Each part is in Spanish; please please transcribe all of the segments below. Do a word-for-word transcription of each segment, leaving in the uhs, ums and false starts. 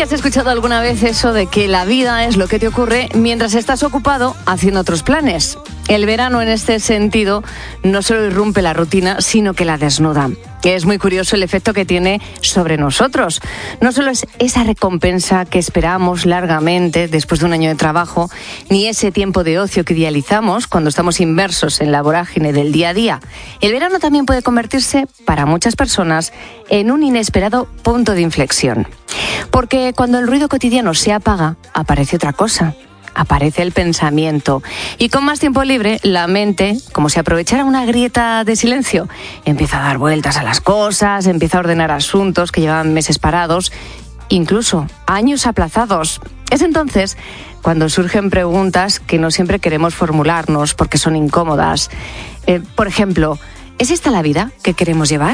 que has escuchado alguna vez eso de que la vida es lo que te ocurre mientras estás ocupado haciendo otros planes. El verano en este sentido no solo irrumpe la rutina, sino que la desnuda. Es muy curioso el efecto que tiene sobre nosotros. No solo es esa recompensa que esperamos largamente después de un año de trabajo, ni ese tiempo de ocio que idealizamos cuando estamos inmersos en la vorágine del día a día. El verano también puede convertirse, para muchas personas, en un inesperado punto de inflexión. Porque cuando el ruido cotidiano se apaga, aparece otra cosa. Aparece el pensamiento. Y con más tiempo libre, la mente, como si aprovechara una grieta de silencio, empieza a dar vueltas a las cosas, empieza a ordenar asuntos que llevaban meses parados, incluso años aplazados. Es entonces cuando surgen preguntas que no siempre queremos formularnos porque son incómodas. Eh, por ejemplo, ¿es esta la vida que queremos llevar?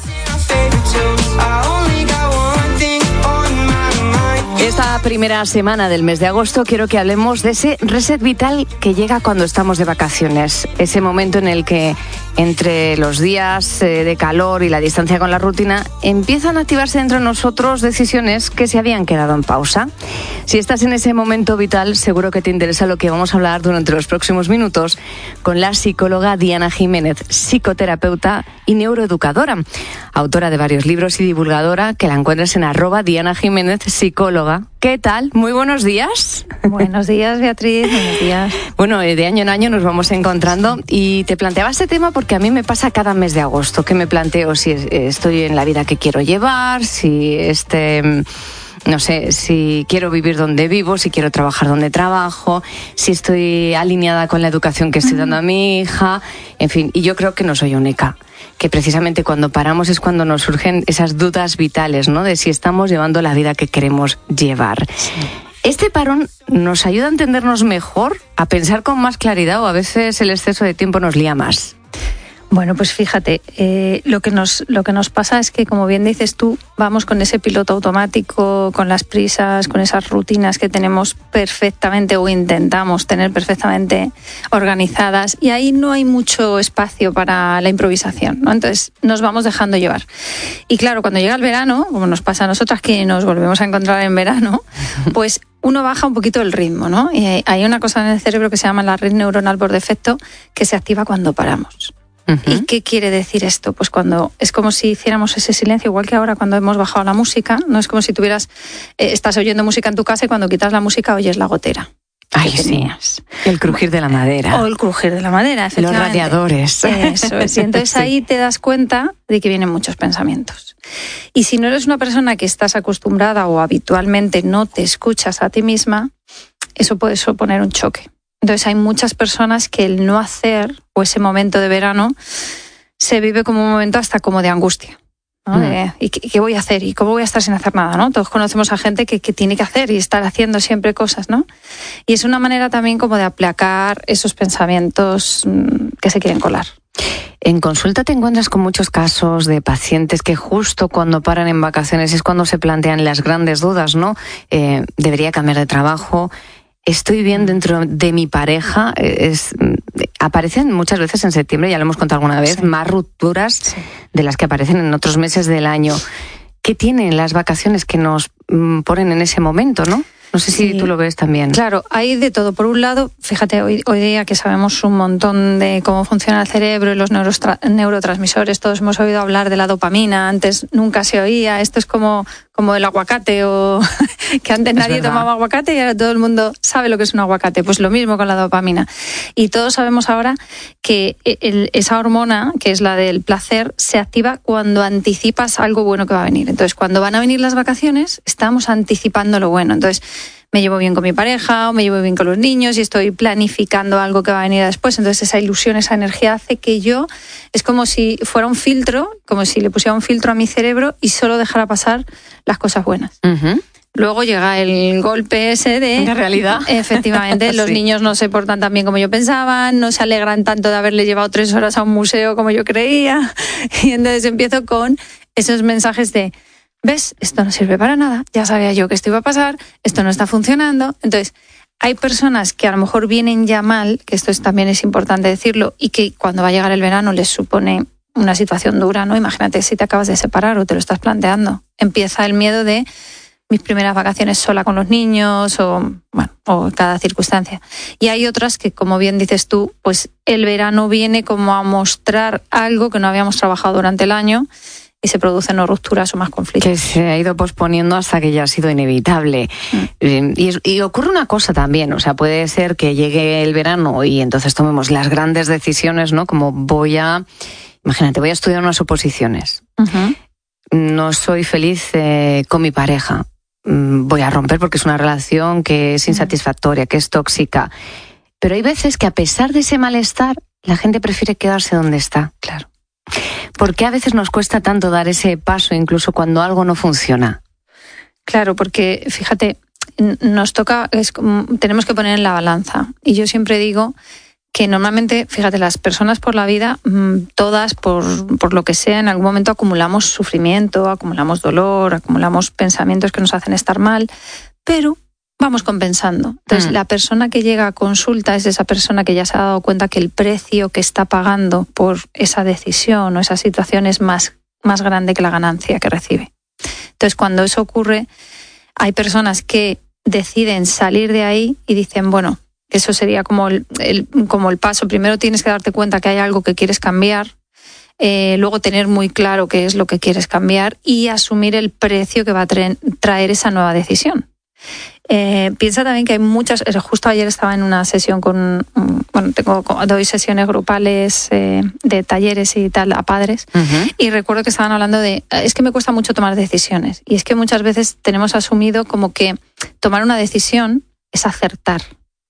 Esta primera semana del mes de agosto quiero que hablemos de ese reset vital que llega cuando estamos de vacaciones. Ese momento en el que entre los días de calor y la distancia con la rutina empiezan a activarse dentro de nosotros decisiones que se habían quedado en pausa. Si estás en ese momento vital, seguro que te interesa lo que vamos a hablar durante los próximos minutos con la psicóloga Diana Jiménez, psicoterapeuta y neuroeducadora, autora de varios libros y divulgadora, que la encuentras en arroba Diana Jiménez, psicóloga. ¿Qué tal? Muy buenos días. Buenos días, Beatriz. Buenos días. Bueno, de año en año nos vamos encontrando y te planteaba este tema porque a mí me pasa cada mes de agosto, que me planteo si estoy en la vida que quiero llevar, si este... no sé, si quiero vivir donde vivo, si quiero trabajar donde trabajo, si estoy alineada con la educación que estoy dando a mi hija, en fin, y yo creo que no soy única, que precisamente cuando paramos es cuando nos surgen esas dudas vitales, ¿no?, de si estamos llevando la vida que queremos llevar. Sí. ¿Este parón nos ayuda a entendernos mejor, a pensar con más claridad, o a veces el exceso de tiempo nos lía más? Bueno, pues fíjate, eh, lo que nos lo que nos pasa es que, como bien dices tú, vamos con ese piloto automático, con las prisas, con esas rutinas que tenemos perfectamente o intentamos tener perfectamente organizadas, y ahí no hay mucho espacio para la improvisación, ¿no? Entonces nos vamos dejando llevar. Y claro, cuando llega el verano, como nos pasa a nosotras que nos volvemos a encontrar en verano, pues uno baja un poquito el ritmo, ¿no? Y hay una cosa en el cerebro que se llama la red neuronal por defecto, que se activa cuando paramos. Uh-huh. ¿Y qué quiere decir esto? Pues cuando es como si hiciéramos ese silencio, igual que ahora cuando hemos bajado la música, no es como si tuvieras, eh, estás oyendo música en tu casa y cuando quitas la música oyes la gotera. Ay, sí. El crujir de la madera. O el crujir de la madera, efectivamente. Los radiadores. Eso es. Y entonces ahí sí te das cuenta de que vienen muchos pensamientos. Y si no eres una persona que estás acostumbrada o habitualmente no te escuchas a ti misma, eso puede suponer un choque. Entonces hay muchas personas que el no hacer, o ese momento de verano, se vive como un momento hasta como de angustia, ¿no? Mm. De, ¿y qué, qué voy a hacer? ¿Y cómo voy a estar sin hacer nada? ¿No? Todos conocemos a gente que, que tiene que hacer y estar haciendo siempre cosas, ¿no? Y es una manera también como de aplacar esos pensamientos mmm, que se quieren colar. En consulta te encuentras con muchos casos de pacientes que justo cuando paran en vacaciones es cuando se plantean las grandes dudas, ¿no? Eh, ¿Debería cambiar de trabajo? ¿Estoy bien dentro de mi pareja? Es, aparecen muchas veces en septiembre, ya lo hemos contado alguna vez, sí. más rupturas sí. de las que aparecen en otros meses del año. ¿Qué tienen las vacaciones que nos mm, ponen en ese momento, no? No sé si sí. tú lo ves también. Claro, hay de todo. Por un lado, fíjate, hoy, hoy día que sabemos un montón de cómo funciona el cerebro y los neurostra- neurotransmisores, todos hemos oído hablar de la dopamina, antes nunca se oía, esto es como, como el aguacate, o que antes es nadie verdad. tomaba aguacate y ahora todo el mundo sabe lo que es un aguacate. Pues lo mismo con la dopamina. Y todos sabemos ahora que el, esa hormona, que es la del placer, se activa cuando anticipas algo bueno que va a venir. Entonces, cuando van a venir las vacaciones, estamos anticipando lo bueno. Entonces, me llevo bien con mi pareja o me llevo bien con los niños y estoy planificando algo que va a venir después. Entonces esa ilusión, esa energía hace que yo, es como si fuera un filtro, como si le pusiera un filtro a mi cerebro y solo dejara pasar las cosas buenas. Uh-huh. Luego llega el golpe ese de... La realidad. Efectivamente, los sí. niños no se portan tan bien como yo pensaba, no se alegran tanto de haberle llevado tres horas a un museo como yo creía. Y entonces empiezo con esos mensajes de... ¿Ves? Esto no sirve para nada. Ya sabía yo que esto iba a pasar. Esto no está funcionando. Entonces, hay personas que a lo mejor vienen ya mal, que esto es, también es importante decirlo, y que cuando va a llegar el verano les supone una situación dura, ¿no? Imagínate si te acabas de separar o te lo estás planteando. Empieza el miedo de mis primeras vacaciones sola con los niños o, bueno, o cada circunstancia. Y hay otras que, como bien dices tú, pues el verano viene como a mostrar algo que no habíamos trabajado durante el año y se producen o rupturas o más conflictos. Que se ha ido posponiendo hasta que ya ha sido inevitable. Mm. Y, y ocurre una cosa también, o sea, puede ser que llegue el verano y entonces tomemos las grandes decisiones, ¿no? Como voy a, imagínate, voy a estudiar unas oposiciones. Uh-huh. No soy feliz eh, con mi pareja. Voy a romper porque es una relación que es insatisfactoria, que es tóxica. Pero hay veces que a pesar de ese malestar, la gente prefiere quedarse donde está. Claro. ¿Por qué a veces nos cuesta tanto dar ese paso incluso cuando algo no funciona? Claro, porque fíjate, nos toca, es, tenemos que poner en la balanza. Y yo siempre digo que normalmente, fíjate, las personas por la vida, todas, por, por lo que sea, en algún momento acumulamos sufrimiento, acumulamos dolor, acumulamos pensamientos que nos hacen estar mal, pero vamos compensando. Entonces, mm. la persona que llega a consulta es esa persona que ya se ha dado cuenta que el precio que está pagando por esa decisión o esa situación es más, más grande que la ganancia que recibe. Entonces, cuando eso ocurre, hay personas que deciden salir de ahí y dicen, bueno, eso sería como el, el, como el paso. Primero tienes que darte cuenta que hay algo que quieres cambiar, eh, luego tener muy claro qué es lo que quieres cambiar y asumir el precio que va a traer, traer esa nueva decisión. Eh, piensa también que hay muchas, justo ayer estaba en una sesión con, bueno, tengo, doy sesiones grupales eh, de talleres y tal a padres, uh-huh. y recuerdo que estaban hablando de, es que me cuesta mucho tomar decisiones, y es que muchas veces tenemos asumido como que tomar una decisión es acertar,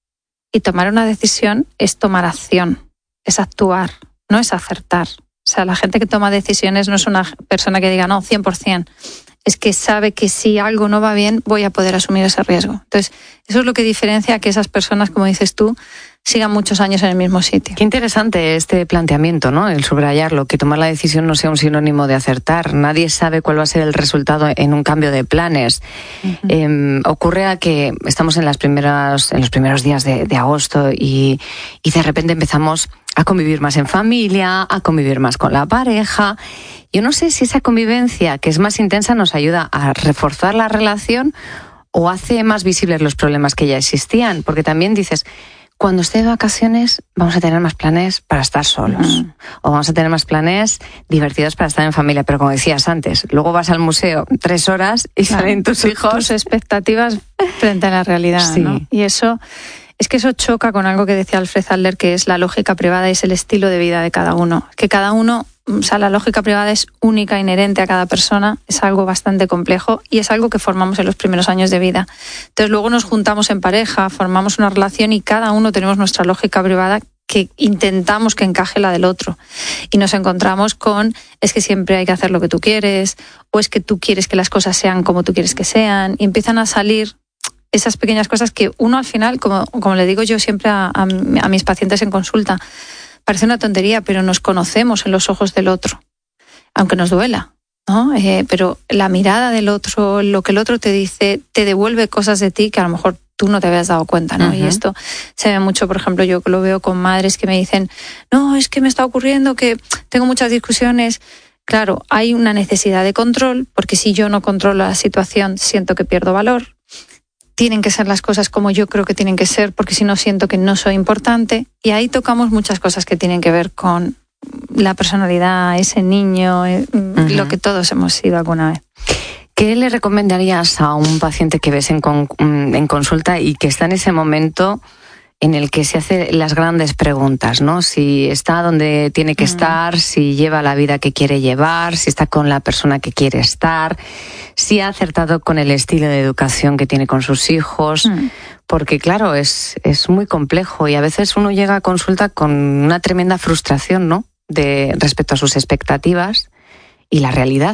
y tomar una decisión es tomar acción, es actuar, no es acertar. O sea, la gente que toma decisiones no es una persona que diga, no, cien por ciento. Es que sabe que si algo no va bien, voy a poder asumir ese riesgo. Entonces, eso es lo que diferencia a que esas personas, como dices tú, sigan muchos años en el mismo sitio. Qué interesante este planteamiento, ¿no? El subrayarlo, que tomar la decisión no sea un sinónimo de acertar. Nadie sabe cuál va a ser el resultado en un cambio de planes. Uh-huh. Eh, ocurre a que estamos en las primeras, en los primeros días de, de agosto y, y de repente empezamos a convivir más en familia, a convivir más con la pareja. Yo no sé si esa convivencia, que es más intensa, nos ayuda a reforzar la relación o hace más visibles los problemas que ya existían. Porque también dices, cuando esté de vacaciones vamos a tener más planes para estar solos. Mm. O vamos a tener más planes divertidos para estar en familia. Pero como decías antes, luego vas al museo tres horas y claro, salen tus hijos. Tus expectativas frente a la realidad, sí. ¿no? Y eso... Es que eso choca con algo que decía Alfred Adler, que es la lógica privada y es el estilo de vida de cada uno. Que cada uno, o sea, la lógica privada es única, inherente a cada persona, es algo bastante complejo y es algo que formamos en los primeros años de vida. Entonces luego nos juntamos en pareja, formamos una relación y cada uno tenemos nuestra lógica privada que intentamos que encaje la del otro. Y nos encontramos con, es que siempre hay que hacer lo que tú quieres, o es que tú quieres que las cosas sean como tú quieres que sean, y empiezan a salir esas pequeñas cosas que uno al final, como, como le digo yo siempre a, a, a mis pacientes en consulta, parece una tontería, pero nos conocemos en los ojos del otro, aunque nos duela, ¿no? Eh, pero la mirada del otro, lo que el otro te dice, te devuelve cosas de ti que a lo mejor tú no te habías dado cuenta, ¿no? Uh-huh. Y esto se ve mucho, por ejemplo, yo lo veo con madres que me dicen, no, es que me está ocurriendo que tengo muchas discusiones. Claro, hay una necesidad de control, porque si yo no controlo la situación, siento que pierdo valor. Tienen que ser las cosas como yo creo que tienen que ser, porque si no siento que no soy importante. Y ahí tocamos muchas cosas que tienen que ver con la personalidad, ese niño, uh-huh. lo que todos hemos sido alguna vez. ¿Qué le recomendarías a un paciente que ves en, con, en consulta y que está en ese momento en el que se hace las grandes preguntas, ¿no? Si está donde tiene que mm. estar, si lleva la vida que quiere llevar, si está con la persona que quiere estar, si ha acertado con el estilo de educación que tiene con sus hijos, mm. porque claro, es, es muy complejo y a veces uno llega a consulta con una tremenda frustración, ¿no? De respecto a sus expectativas y la realidad.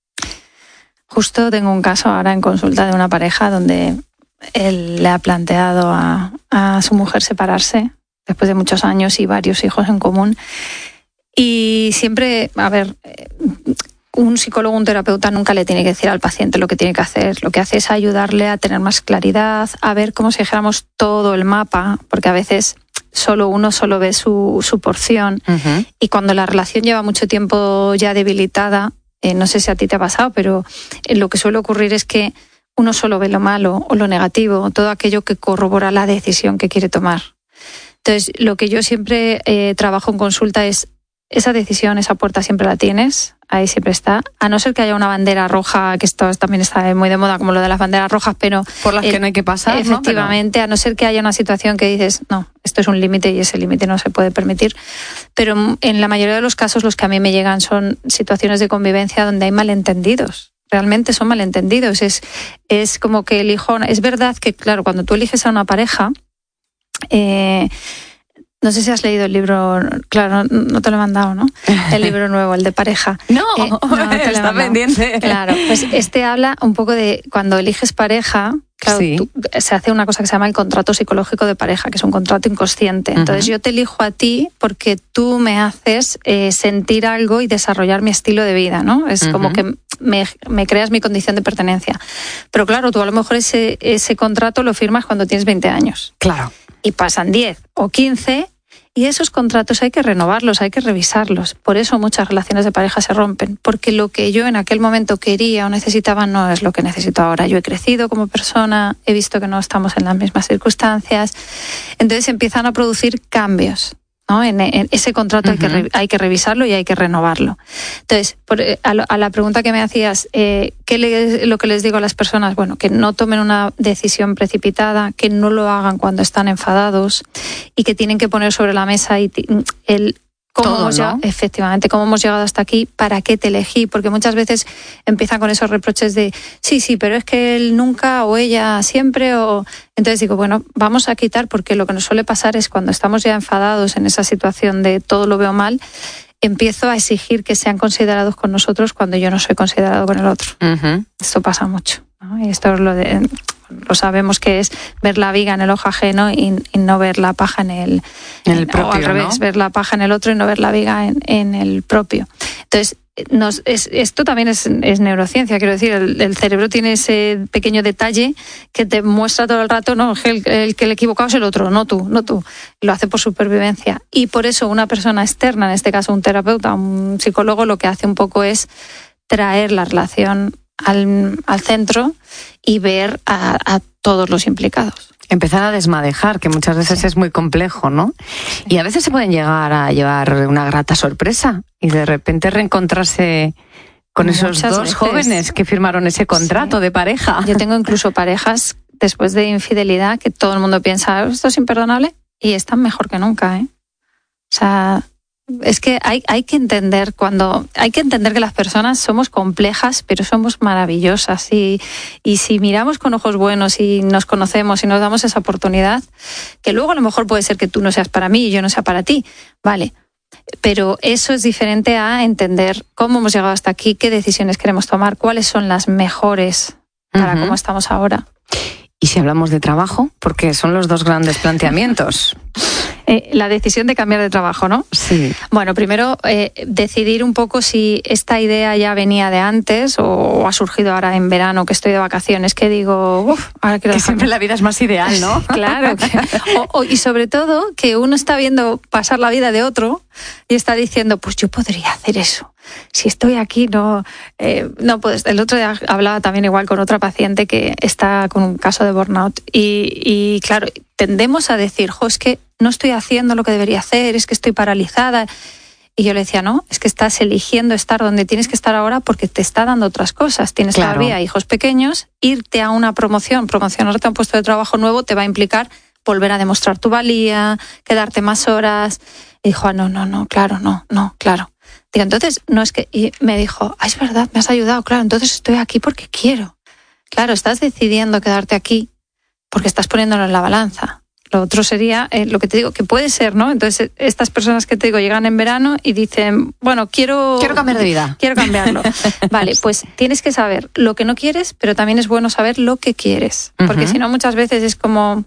Justo tengo un caso ahora en consulta de una pareja donde él le ha planteado a, a su mujer separarse después de muchos años y varios hijos en común. Y siempre, a ver, un psicólogo, un terapeuta nunca le tiene que decir al paciente lo que tiene que hacer. Lo que hace es ayudarle a tener más claridad, a ver cómo si dijéramos todo el mapa, porque a veces solo uno solo ve su, su porción. Uh-huh. Y cuando la relación lleva mucho tiempo ya debilitada, eh, no sé si a ti te ha pasado, pero lo que suele ocurrir es que uno solo ve lo malo o lo negativo, todo aquello que corrobora la decisión que quiere tomar. Entonces, lo que yo siempre eh, trabajo en consulta es esa decisión, esa puerta siempre la tienes, ahí siempre está, a no ser que haya una bandera roja, que esto también está muy de moda, como lo de las banderas rojas, pero... Por las eh, que no hay que pasar, efectivamente, ¿no? Pero... a no ser que haya una situación que dices, no, esto es un límite y ese límite no se puede permitir. Pero en la mayoría de los casos, los que a mí me llegan son situaciones de convivencia donde hay malentendidos. Realmente son malentendidos. Es, es como que elijo... Es verdad que, claro, cuando tú eliges a una pareja... Eh, No sé si has leído el libro, claro, no, no te lo he mandado, ¿no? El libro nuevo, el de pareja. No, eh, no te está pendiente. Claro, pues este habla un poco de cuando eliges pareja, claro, sí. tú, se hace una cosa que se llama el contrato psicológico de pareja, que es un contrato inconsciente. Entonces uh-huh. yo te elijo a ti porque tú me haces eh, sentir algo y desarrollar mi estilo de vida, ¿no? Es uh-huh. como que me, me creas mi condición de pertenencia. Pero claro, tú a lo mejor ese, ese contrato lo firmas cuando tienes veinte años. Claro. Y pasan diez o quince... Y esos contratos hay que renovarlos, hay que revisarlos. Por eso muchas relaciones de pareja se rompen, porque lo que yo en aquel momento quería o necesitaba no es lo que necesito ahora. Yo he crecido como persona, he visto que no estamos en las mismas circunstancias, entonces empiezan a producir cambios, ¿no? En, en ese contrato uh-huh. hay, que re, hay que revisarlo y hay que renovarlo. Entonces, por, a, lo, a la pregunta que me hacías, eh, ¿qué le, lo que les digo a las personas? Bueno, que no tomen una decisión precipitada, que no lo hagan cuando están enfadados y que tienen que poner sobre la mesa y el cómo Todo, hemos ¿no? llegado, efectivamente, cómo hemos llegado hasta aquí, para qué te elegí, porque muchas veces empiezan con esos reproches de sí, sí, pero es que él nunca o ella siempre, o entonces digo, bueno, vamos a quitar, porque lo que nos suele pasar es cuando estamos ya enfadados en esa situación de todo lo veo mal, empiezo a exigir que sean considerados con nosotros cuando yo no soy considerado con el otro. Uh-huh. Esto pasa mucho, ¿no? Y esto es lo de... lo sabemos que es ver la viga en el ojo ajeno y, y no ver la paja en el, en el propio, o al revés, ¿no? Ver la paja en el otro y no ver la viga en, en el propio. Entonces, nos, es, esto también es, es neurociencia, quiero decir, el, el cerebro tiene ese pequeño detalle que te muestra todo el rato, no, el, el que el equivocado es el otro, no tú, no tú. Lo hace por supervivencia. Y por eso una persona externa, en este caso un terapeuta, un psicólogo, lo que hace un poco es traer la relación Al, al centro y ver a, a todos los implicados. Empezar a desmadejar, que muchas veces sí. es muy complejo, ¿no? Sí. Y a veces se pueden llegar a llevar una grata sorpresa y de repente reencontrarse con muchas esos dos veces. Jóvenes que firmaron ese contrato sí. de pareja. Yo tengo incluso parejas después de infidelidad que todo el mundo piensa, esto es imperdonable, y están mejor que nunca, ¿eh? O sea... Es que hay, hay que entender cuando hay que entender que las personas somos complejas, pero somos maravillosas y, y si miramos con ojos buenos y nos conocemos y nos damos esa oportunidad, que luego a lo mejor puede ser que tú no seas para mí y yo no sea para ti, vale, pero eso es diferente a entender cómo hemos llegado hasta aquí, qué decisiones queremos tomar, cuáles son las mejores para uh-huh. cómo estamos ahora. Y si hablamos de trabajo, porque son los dos grandes planteamientos. Eh, la decisión de cambiar de trabajo, ¿no? Sí. Bueno, primero eh, decidir un poco si esta idea ya venía de antes o, o ha surgido ahora en verano que estoy de vacaciones, que digo, uff, ahora quiero que siempre la vida es más ideal, ¿no? Claro. Que, o, o, y sobre todo que uno está viendo pasar la vida de otro y está diciendo, pues yo podría hacer eso. Si estoy aquí, no, eh, no puedes. El otro día hablaba también igual con otra paciente que está con un caso de burnout y, y claro, tendemos a decir, jo, es que no estoy haciendo lo que debería hacer, es que estoy paralizada. Y yo le decía, no, es que estás eligiendo estar donde tienes que estar ahora porque te está dando otras cosas. Tienes claro. todavía hijos pequeños, irte a una promoción, promocionarte a un puesto de trabajo nuevo te va a implicar volver a demostrar tu valía, quedarte más horas. Y dijo, ah, no, no, no, claro, no, no, claro. Digo, entonces, no es que... Y me dijo, ah, es verdad, me has ayudado, claro, entonces estoy aquí porque quiero. Claro, estás decidiendo quedarte aquí porque estás poniéndolo en la balanza. Lo otro sería, eh, lo que te digo, que puede ser, ¿no? Entonces, estas personas que te digo llegan en verano y dicen, bueno, quiero... Quiero cambiar de vida. Quiero cambiarlo. Vale, pues tienes que saber lo que no quieres, pero también es bueno saber lo que quieres. Porque uh-huh. si no, muchas veces es como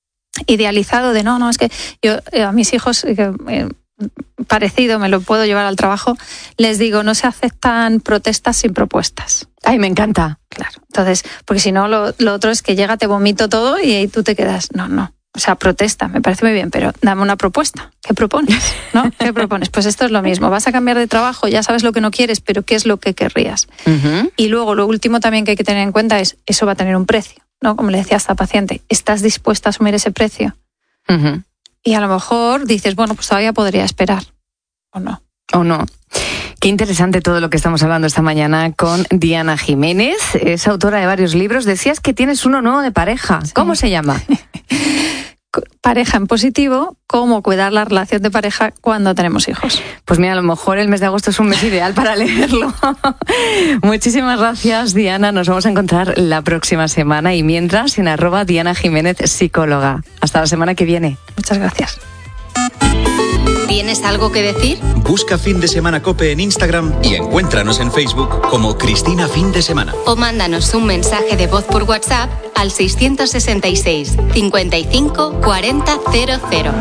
idealizado de, no, no, es que yo eh, a mis hijos... Eh, parecido, me lo puedo llevar al trabajo, les digo, no se aceptan protestas sin propuestas. Ay, me encanta. Claro, entonces, porque si no, lo, lo otro es que llega, te vomito todo y ahí tú te quedas, no, no. O sea, protesta, me parece muy bien, pero dame una propuesta. ¿Qué propones? ¿No? ¿Qué propones? Pues esto es lo mismo. Vas a cambiar de trabajo, ya sabes lo que no quieres, pero ¿qué es lo que querrías? Uh-huh. Y luego, lo último también que hay que tener en cuenta es, eso va a tener un precio, ¿no? Como le decía a esta paciente, ¿estás dispuesta a asumir ese precio? Uh-huh. Y a lo mejor dices, bueno, pues todavía podría esperar, o no. O no. Qué interesante todo lo que estamos hablando esta mañana con Diana Jiménez. Es autora de varios libros. Decías que tienes uno nuevo de pareja. Sí. ¿Cómo se llama? Pareja en positivo, cómo cuidar la relación de pareja cuando tenemos hijos. Pues mira, a lo mejor el mes de agosto es un mes ideal para leerlo. Muchísimas gracias, Diana. Nos vamos a encontrar la próxima semana y mientras en arroba Diana Jiménez Psicóloga. Hasta la semana que viene. Muchas gracias. ¿Tienes algo que decir? Busca Fin de Semana COPE en Instagram y encuéntranos en Facebook como Cristina Fin de Semana. O mándanos un mensaje de voz por WhatsApp al seiscientos sesenta y seis, cincuenta y cinco, cuarenta, cero cero.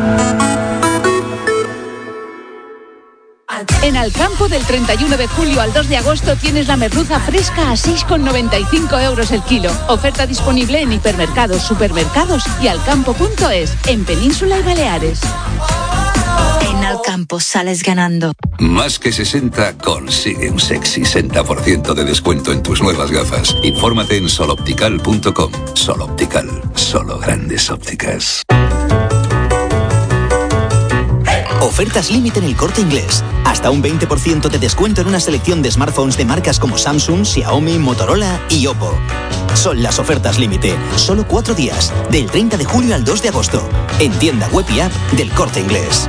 En Alcampo, del treinta y uno de julio al dos de agosto, tienes la merluza fresca a seis con noventa y cinco euros el kilo. Oferta disponible en hipermercados, supermercados y alcampo punto es, en Península y Baleares. En Alcampo sales ganando. Más que sesenta consigue un sexy sesenta por ciento de descuento en tus nuevas gafas. Infórmate en sol optical punto com. Sol Optical, solo grandes ópticas. Ofertas límite en El Corte Inglés. Hasta un veinte por ciento de descuento en una selección de smartphones de marcas como Samsung, Xiaomi, Motorola y Oppo. Son las ofertas límite. Solo cuatro días. Del treinta de julio al dos de agosto. En tienda web y app del Corte Inglés.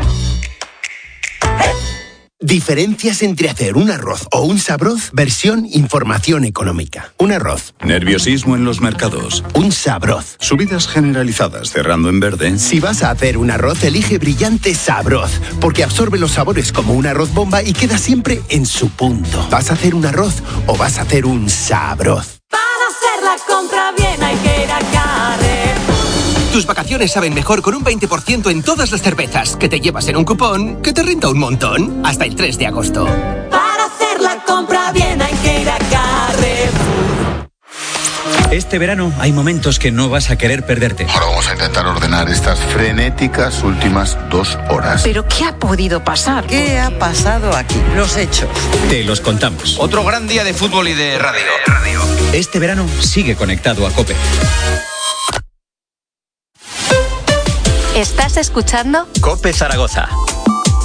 Diferencias entre hacer un arroz o un sabroz, versión información económica. Un arroz. Nerviosismo en los mercados. Un sabroz. Subidas generalizadas cerrando en verde. Si vas a hacer un arroz, elige Brillante Sabroz, porque absorbe los sabores como un arroz bomba y queda siempre en su punto. ¿Vas a hacer un arroz o vas a hacer un sabroz? Para hacer la compra bien hay que ir a Carrefour. Tus vacaciones saben mejor con un veinte por ciento en todas las cervezas que te llevas en un cupón que te renta un montón hasta el tres de agosto. Para hacer la compra bien hay que ir a Carrefour. Este verano hay momentos que no vas a querer perderte. Ahora vamos a intentar ordenar estas frenéticas últimas dos horas. ¿Pero qué ha podido pasar? ¿Qué ha pasado aquí? Los hechos. Te los contamos. Otro gran día de fútbol y de radio. Este verano sigue conectado a COPE. ¿Estás escuchando? COPE Zaragoza.